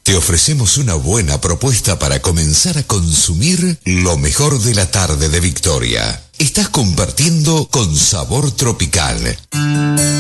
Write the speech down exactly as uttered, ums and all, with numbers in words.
Te ofrecemos una buena propuesta para comenzar a consumir lo mejor de la tarde de Victoria. Estás compartiendo con Sabor Tropical.